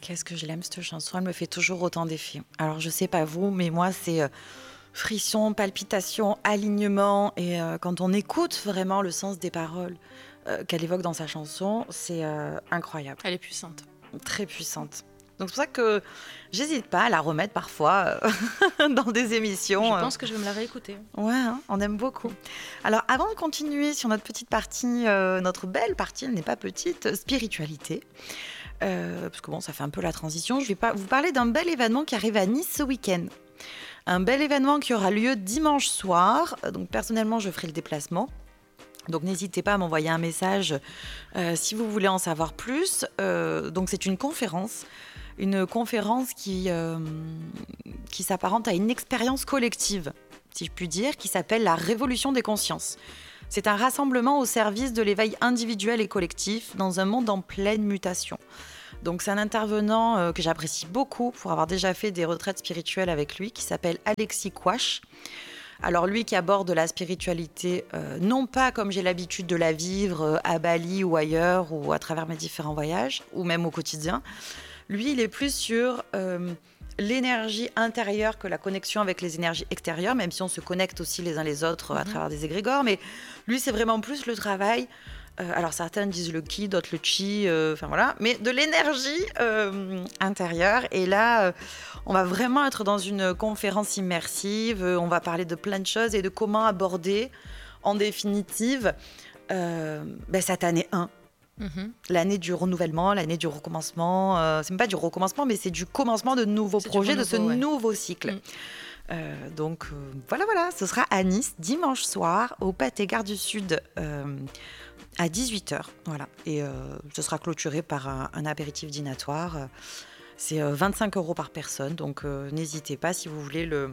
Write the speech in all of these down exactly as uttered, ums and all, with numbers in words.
Qu'est-ce que je l'aime cette chanson, elle me fait toujours autant d'effet. Alors je sais pas vous, mais moi c'est euh, frisson, palpitation, alignement. Et euh, quand on écoute vraiment le sens des paroles euh, qu'elle évoque dans sa chanson, c'est euh, incroyable. Elle est puissante. Très puissante. Donc c'est pour ça que j'hésite pas à la remettre parfois euh, dans des émissions. Je pense que je vais me la réécouter. Ouais, hein, on aime beaucoup. Alors avant de continuer sur notre petite partie, euh, notre belle partie, elle n'est pas petite, spiritualité. Euh, parce que bon, ça fait un peu la transition. Je vais pas vous parler d'un bel événement qui arrive à Nice ce week-end. Un bel événement qui aura lieu dimanche soir. Donc personnellement, je ferai le déplacement. Donc n'hésitez pas à m'envoyer un message euh, si vous voulez en savoir plus. Euh, donc c'est une conférence. Une conférence qui, euh, qui s'apparente à une expérience collective, si je puis dire, qui s'appelle la Révolution des consciences. C'est un rassemblement au service de l'éveil individuel et collectif dans un monde en pleine mutation. Donc c'est un intervenant euh, que j'apprécie beaucoup pour avoir déjà fait des retraites spirituelles avec lui, qui s'appelle Alexis Kouache. Alors lui qui aborde la spiritualité, euh, non pas comme j'ai l'habitude de la vivre euh, à Bali ou ailleurs, ou à travers mes différents voyages, ou même au quotidien. Lui, il est plus sur euh, l'énergie intérieure que la connexion avec les énergies extérieures, même si on se connecte aussi les uns les autres mmh. à travers des égrégores. Mais lui, c'est vraiment plus le travail. Euh, alors certains disent le ki, d'autres le chi, euh, enfin voilà. Mais de l'énergie euh, intérieure. Et là, euh, on va vraiment être dans une conférence immersive. On va parler de plein de choses et de comment aborder, en définitive, euh, ben, cette année un. Mmh. L'année du renouvellement, l'année du recommencement. Euh, c'est même pas du recommencement, mais c'est du commencement de nouveaux c'est projets, de ce ouais. nouveau cycle. Mmh. Euh, donc euh, voilà, voilà, ce sera à Nice, dimanche soir, au Pâté Gare du Sud, euh, à dix-huit heures. Voilà. Et euh, ce sera clôturé par un, un apéritif dînatoire. C'est euh, vingt-cinq euros par personne, donc euh, n'hésitez pas si vous voulez le...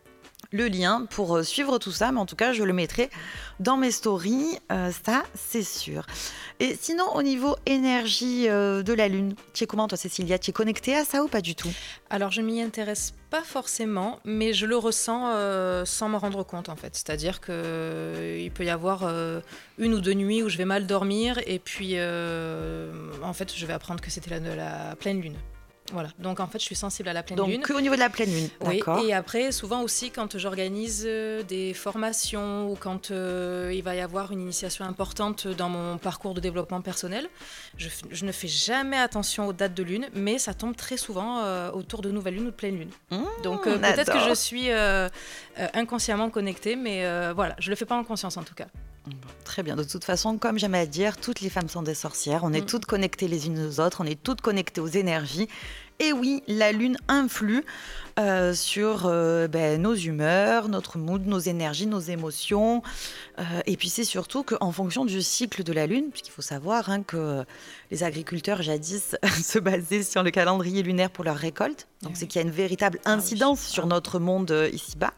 le lien pour suivre tout ça, mais en tout cas, je le mettrai dans mes stories, euh, ça, c'est sûr. Et sinon, au niveau énergie euh, de la Lune, tu es comment, toi, Cécilia? Tu es connectée à ça ou pas du tout? Alors, je m'y intéresse pas forcément, mais je le ressens euh, sans m'en rendre compte, en fait. C'est-à-dire qu'il euh, peut y avoir euh, une ou deux nuits où je vais mal dormir, et puis, euh, en fait, je vais apprendre que c'était la, la pleine Lune. Voilà, donc en fait je suis sensible à la pleine donc, lune. Donc qu'au niveau de la pleine lune, oui, d'accord. Et après souvent aussi quand j'organise des formations ou quand euh, il va y avoir une initiation importante dans mon parcours de développement personnel, je, je ne fais jamais attention aux dates de lune, mais ça tombe très souvent euh, autour de nouvelle lune ou de pleine lune. Mmh, donc euh, peut-être que je suis euh, euh, inconsciemment connectée, mais euh, voilà, je ne le fais pas en conscience en tout cas. Bon, très bien. De toute façon, comme j'aime à dire, toutes les femmes sont des sorcières. On est mmh. toutes connectées les unes aux autres. On est toutes connectées aux énergies. Et oui, la Lune influe euh, sur euh, ben, nos humeurs, notre mood, nos énergies, nos émotions. Euh, et puis c'est surtout qu'en fonction du cycle de la Lune, puisqu'il faut savoir hein, que les agriculteurs jadis se basaient sur le calendrier lunaire pour leur récolte. Donc oui. c'est qu'il y a une véritable incidence ah, oui. sur ah. notre monde euh, ici-bas.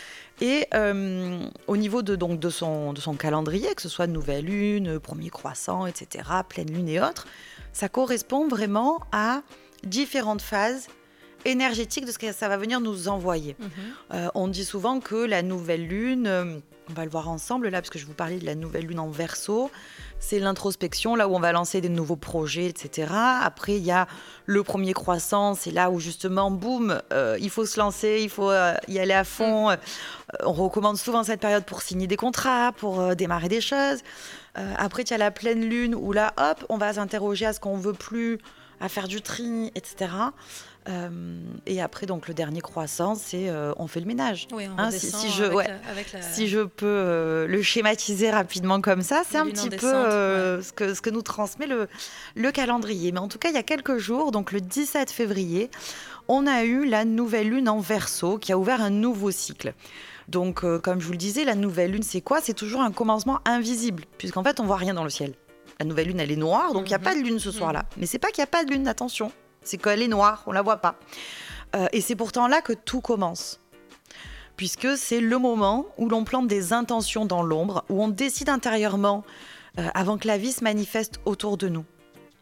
Et euh, au niveau de, donc, de, son, de son calendrier, que ce soit nouvelle lune, premier croissant, et cetera, pleine lune et autres, ça correspond vraiment à différentes phases énergétiques de ce que ça va venir nous envoyer. Mmh. Euh, on dit souvent que la nouvelle lune, euh, on va le voir ensemble là, parce que je vous parlais de la nouvelle lune en Verseau, c'est l'introspection, là où on va lancer des nouveaux projets, et cetera. Après, il y a le premier croissant, c'est là où justement, boum, euh, il faut se lancer, il faut euh, y aller à fond. Euh, on recommande souvent cette période pour signer des contrats, pour euh, démarrer des choses. Euh, après, il y a la pleine lune, où là, hop, on va s'interroger à ce qu'on veut plus, à faire du tri, et cetera. Euh, et après, donc, le dernier croissant, c'est euh, on fait le ménage. Oui, on hein, redescend si, si, je, avec ouais, la, avec la... si je peux euh, le schématiser rapidement comme ça, c'est un petit peu euh, ouais. ce, que, ce que nous transmet le, le calendrier. Mais en tout cas, il y a quelques jours, donc le dix-sept février, on a eu la nouvelle lune en Verseau qui a ouvert un nouveau cycle. Donc, euh, comme je vous le disais, la nouvelle lune, c'est quoi? C'est toujours un commencement invisible, puisqu'en fait, on ne voit rien dans le ciel. La nouvelle lune, elle est noire, donc il mmh. n'y a pas de lune ce soir-là. Mmh. Mais c'est pas qu'il n'y a pas de lune, attention. C'est qu'elle est noire, on ne la voit pas. Euh, et c'est pourtant là que tout commence. Puisque c'est le moment où l'on plante des intentions dans l'ombre, où on décide intérieurement, euh, avant que la vie se manifeste autour de nous.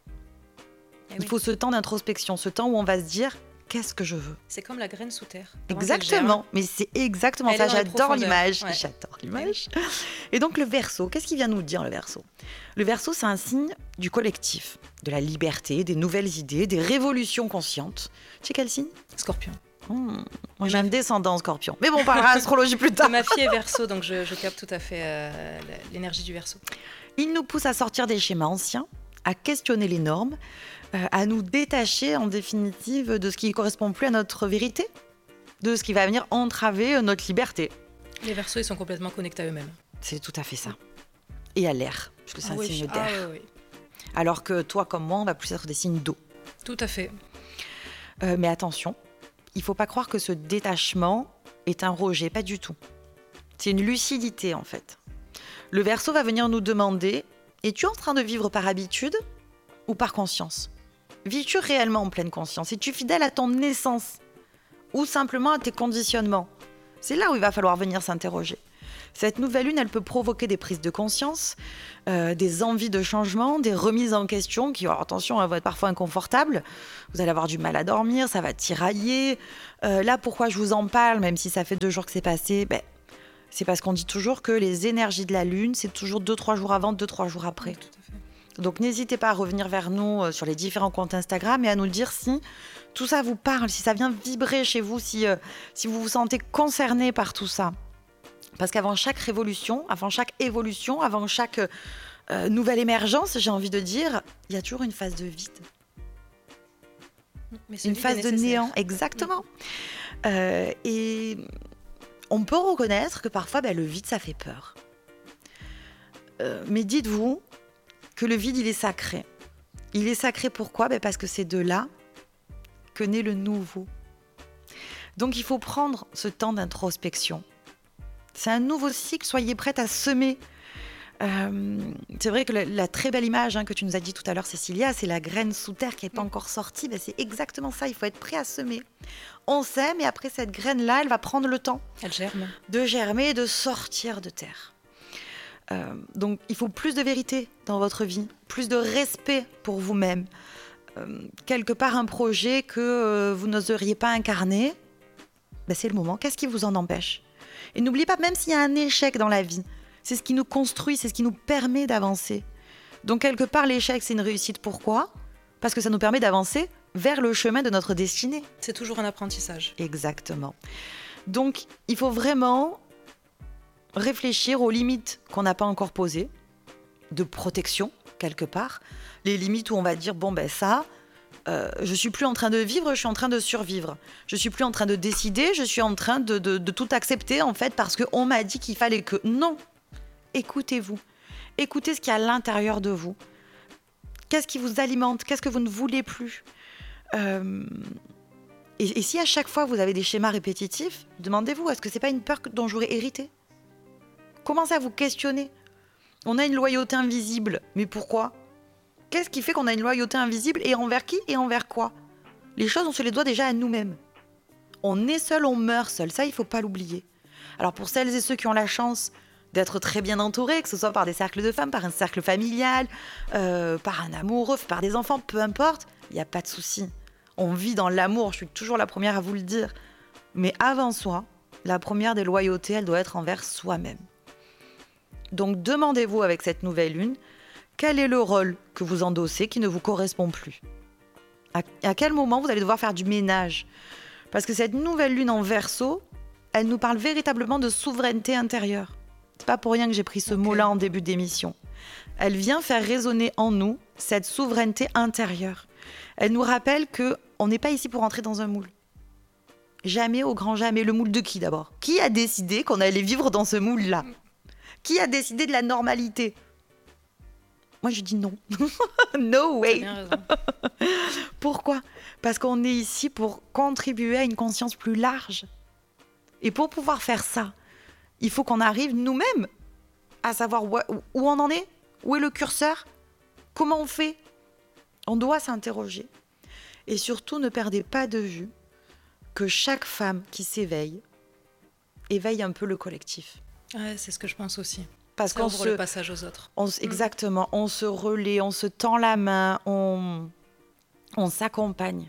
Eh Il oui. faut ce temps d'introspection, ce temps où on va se dire... Qu'est-ce que je veux? C'est comme la graine sous terre. Exactement, mais c'est exactement Elle ça. J'adore l'image. Ouais. J'adore l'image. Et donc le Verseau, qu'est-ce qu'il vient nous dire le Verseau ? Le Verseau, c'est un signe du collectif, de la liberté, des nouvelles idées, des révolutions conscientes. Tu sais quel signe ? Scorpion. Mmh. Moi j'ai un descendant Scorpion. Mais bon, on parlera astrologie plus tard. Ma fille est Verseau, donc je, je capte tout à fait euh, l'énergie du Verseau. Il nous pousse à sortir des schémas anciens, à questionner les normes, euh, à nous détacher en définitive de ce qui ne correspond plus à notre vérité, de ce qui va venir entraver notre liberté. Les Verseaux, ils sont complètement connectés à eux-mêmes. C'est tout à fait ça. Et à l'air, parce que c'est ah un oui, signe ah d'air. oui, oui. Alors que toi comme moi, on va plus être des signes d'eau. Tout à fait. Euh, mais attention, il ne faut pas croire que ce détachement est un rejet, pas du tout. C'est une lucidité en fait. Le Verseau va venir nous demander, es-tu en train de vivre par habitude ou par conscience ? Vis-tu réellement en pleine conscience ? Es-tu fidèle à ton essence ou simplement à tes conditionnements ? C'est là où il va falloir venir s'interroger. Cette nouvelle lune, elle peut provoquer des prises de conscience, euh, des envies de changement, des remises en question qui, alors attention, elles vont être parfois inconfortables. Vous allez avoir du mal à dormir, ça va tirailler. Euh, là, pourquoi je vous en parle, même si ça fait deux jours que c'est passé, ben, c'est parce qu'on dit toujours que les énergies de la lune, c'est toujours deux, trois jours avant, deux, trois jours après. Oui, tout à fait. Donc n'hésitez pas à revenir vers nous euh, sur les différents comptes Instagram et à nous dire si tout ça vous parle, si ça vient vibrer chez vous, si, euh, si vous vous sentez concerné par tout ça. Parce qu'avant chaque révolution, avant chaque évolution, avant chaque euh, nouvelle émergence, j'ai envie de dire, il y a toujours une phase de vide. Mais ce Une vide phase est de nécessaire. néant, exactement. Euh, et on peut reconnaître que parfois, ben, le vide, ça fait peur. Euh, mais dites-vous que le vide, il est sacré. Il est sacré pourquoi ? Ben, parce que c'est de là que naît le nouveau. Donc il faut prendre ce temps d'introspection. C'est un nouveau cycle, soyez prête à semer. Euh, c'est vrai que la, la très belle image hein, que tu nous as dit tout à l'heure, Cécilia, c'est la graine sous terre qui n'est pas encore sortie. Ben, c'est exactement ça, il faut être prêt à semer. On sème et après cette graine-là, elle va prendre le temps Elle germe. de germer et de sortir de terre. Euh, donc il faut plus de vérité dans votre vie, plus de respect pour vous-même. Euh, quelque part un projet que euh, vous n'oseriez pas incarner, ben, c'est le moment. Qu'est-ce qui vous en empêche ? Et n'oubliez pas, même s'il y a un échec dans la vie, c'est ce qui nous construit, c'est ce qui nous permet d'avancer. Donc quelque part, l'échec, c'est une réussite. Pourquoi ? Parce que ça nous permet d'avancer vers le chemin de notre destinée. C'est toujours un apprentissage. Exactement. Donc, il faut vraiment réfléchir aux limites qu'on n'a pas encore posées, de protection, quelque part. Les limites où on va dire, bon, ben ça... Euh, je suis plus en train de vivre, je suis en train de survivre. Je suis plus en train de décider, je suis en train de, de, de tout accepter en fait parce qu'on m'a dit qu'il fallait que... Non, écoutez-vous. Écoutez ce qu'il y a à l'intérieur de vous. Qu'est-ce qui vous alimente ? Qu'est-ce que vous ne voulez plus ? euh... et, et si à chaque fois vous avez des schémas répétitifs, demandez-vous, est-ce que c'est pas une peur dont j'aurais hérité ? Commencez à vous questionner. On a une loyauté invisible, mais pourquoi ? Qu'est-ce qui fait qu'on a une loyauté invisible et envers qui et envers quoi ? Les choses, on se les doit déjà à nous-mêmes. On est seul, on meurt seul. Ça, il ne faut pas l'oublier. Alors pour celles et ceux qui ont la chance d'être très bien entourés, que ce soit par des cercles de femmes, par un cercle familial, euh, par un amoureux, par des enfants, peu importe, il n'y a pas de souci. On vit dans l'amour, je suis toujours la première à vous le dire. Mais avant soi, la première des loyautés, elle doit être envers soi-même. Donc demandez-vous avec cette nouvelle lune, quel est le rôle que vous endossez qui ne vous correspond plus ? à, à quel moment vous allez devoir faire du ménage ? Parce que cette nouvelle lune en Verseau, elle nous parle véritablement de souveraineté intérieure. C'est pas pour rien que j'ai pris ce okay. mot-là en début d'émission. Elle vient faire résonner en nous cette souveraineté intérieure. Elle nous rappelle qu'on n'est pas ici pour entrer dans un moule. Jamais, au grand jamais. Le moule de qui d'abord ? Qui a décidé qu'on allait vivre dans ce moule-là ? Qui a décidé de la normalité ? Moi, je dis non. No way. Bien raison. Pourquoi ? Parce qu'on est ici pour contribuer à une conscience plus large. Et pour pouvoir faire ça, il faut qu'on arrive nous-mêmes à savoir où, où on en est, où est le curseur, comment on fait. On doit s'interroger. Et surtout, ne perdez pas de vue que chaque femme qui s'éveille éveille un peu le collectif. Ouais, c'est ce que je pense aussi. Parce ça qu'on ouvre se, le passage aux autres. On, exactement, on se relaie, on se tend la main, on, on s'accompagne.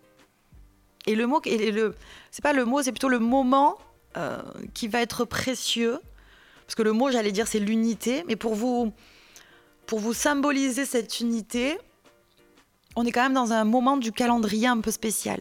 Et le mot, et le, c'est pas le mot, c'est plutôt le moment euh, qui va être précieux parce que le mot, j'allais dire, c'est l'unité, mais pour vous, pour vous symboliser cette unité, on est quand même dans un moment du calendrier un peu spécial.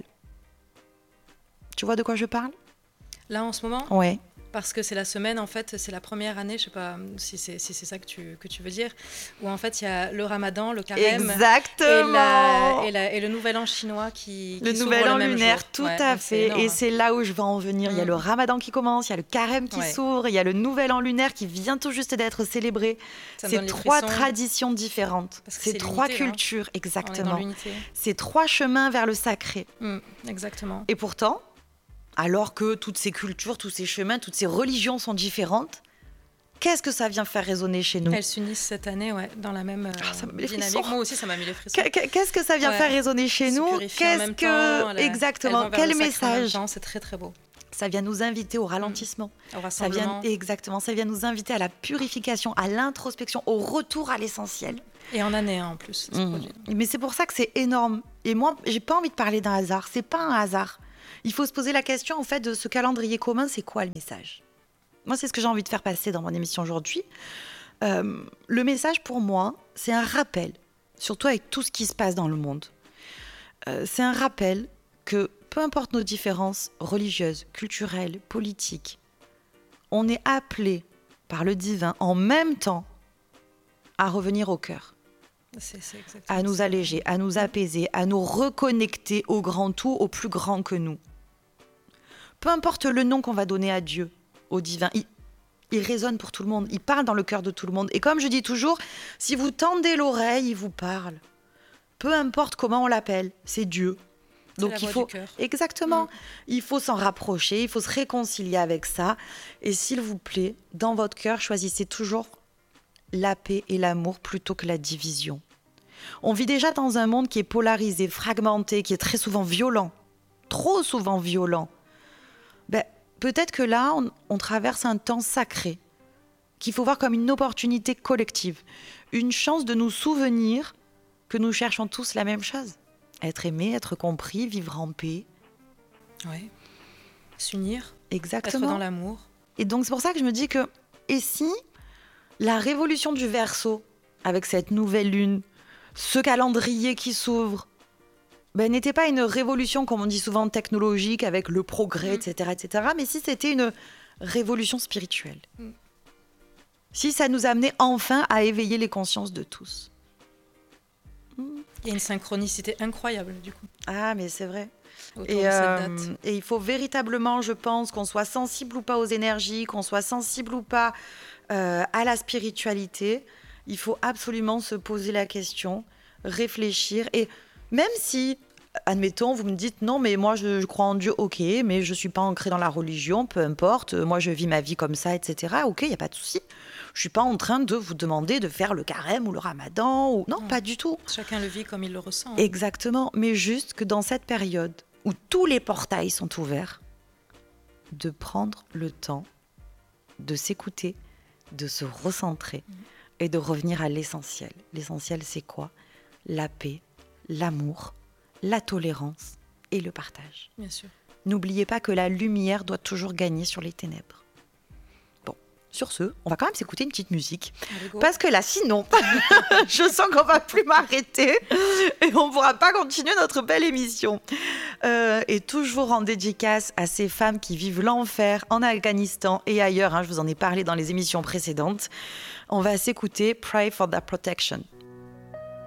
Tu vois de quoi je parle ? Là, en ce moment ? Ouais. Parce que c'est la semaine, en fait, c'est la première année, je sais pas si c'est, si c'est ça que tu, que tu veux dire, où en fait il y a le ramadan, le carême, exactement. Et, la, et, la, et le nouvel an chinois qui, qui le nouvel an le lunaire, jour. tout ouais, à fait. C'est et c'est là où je vais en venir. Mmh. Il y a le ramadan qui commence, il y a le carême qui ouais. s'ouvre, il y a le nouvel an lunaire qui vient tout juste d'être célébré. Ça c'est trois traditions différentes, c'est, c'est trois cultures, hein. Exactement. C'est trois chemins vers le sacré. Mmh, exactement. Et pourtant, alors que toutes ces cultures, tous ces chemins, toutes ces religions sont différentes, qu'est-ce que ça vient faire résonner chez nous ? Elles s'unissent cette année, ouais, dans la même euh, ah, dynamique. Moi aussi, ça m'a mis les frissons. Qu'est-ce que ça vient ouais. faire résonner chez Se nous ? Qu'est-ce en même que temps, exactement Quel message ? Temps, c'est très très beau. Ça vient nous inviter au ralentissement. Mmh. Au rassemblement. Ça vient exactement. Ça vient nous inviter à la purification, à l'introspection, au retour à l'essentiel. Et en année un, en plus. Mmh. Mais c'est pour ça que c'est énorme. Et moi, j'ai pas envie de parler d'un hasard. C'est pas un hasard. Il faut se poser la question, en fait, de ce calendrier commun, c'est quoi le message ? Moi, c'est ce que j'ai envie de faire passer dans mon émission aujourd'hui. Euh, le message, pour moi, c'est un rappel, surtout avec tout ce qui se passe dans le monde. Euh, c'est un rappel que, peu importe nos différences religieuses, culturelles, politiques, on est appelé par le divin, en même temps, à revenir au cœur. C'est, c'est à nous alléger, à nous apaiser, à nous reconnecter au grand tout, au plus grand que nous. Peu importe le nom qu'on va donner à Dieu, au divin, il, il résonne pour tout le monde, il parle dans le cœur de tout le monde. Et comme je dis toujours, si vous tendez l'oreille, il vous parle. Peu importe comment on l'appelle, c'est Dieu. C'est Donc la il voix faut du cœur. Exactement, mmh. il faut s'en rapprocher, il faut se réconcilier avec ça. Et s'il vous plaît, dans votre cœur, choisissez toujours la paix et l'amour plutôt que la division. On vit déjà dans un monde qui est polarisé, fragmenté, qui est très souvent violent, trop souvent violent. Ben, peut-être que là, on, on traverse un temps sacré, qu'il faut voir comme une opportunité collective, une chance de nous souvenir que nous cherchons tous la même chose. Être aimé, être compris, vivre en paix. Oui, s'unir, exactement. Être dans l'amour. Et donc c'est pour ça que je me dis que, et si la révolution du Verseau, avec cette nouvelle lune, ce calendrier qui s'ouvre, ben, n'était pas une révolution, comme on dit souvent, technologique, avec le progrès, mmh. et cetera, et cetera, mais si c'était une révolution spirituelle. Mmh. Si ça nous amenait enfin à éveiller les consciences de tous. Mmh. Il y a une synchronicité incroyable, du coup. Ah, mais c'est vrai. Autour et, de cette euh, date. Et il faut véritablement, je pense, qu'on soit sensible ou pas aux énergies, qu'on soit sensible ou pas euh, à la spiritualité. Il faut absolument se poser la question, réfléchir. Et même si, admettons, vous me dites non, mais moi je, je crois en Dieu, ok, mais je ne suis pas ancrée dans la religion, peu importe, moi je vis ma vie comme ça, et cetera. Ok, il n'y a pas de souci. Je ne suis pas en train de vous demander de faire le carême ou le ramadan. Ou... Non, non, pas du tout. Chacun le vit comme il le ressent. Hein. Exactement, mais juste que dans cette période où tous les portails sont ouverts, de prendre le temps de s'écouter, de se recentrer mmh. et de revenir à l'essentiel. L'essentiel, c'est quoi ? La paix, l'amour, la tolérance et le partage. Bien sûr. N'oubliez pas que la lumière doit toujours gagner sur les ténèbres. Bon, sur ce, on va quand même s'écouter une petite musique. Parce que là, sinon, je sens qu'on ne va plus m'arrêter et on ne pourra pas continuer notre belle émission. Euh, et toujours en dédicace à ces femmes qui vivent l'enfer en Afghanistan et ailleurs. Hein, je vous en ai parlé dans les émissions précédentes. On va s'écouter « Pray for their protection ».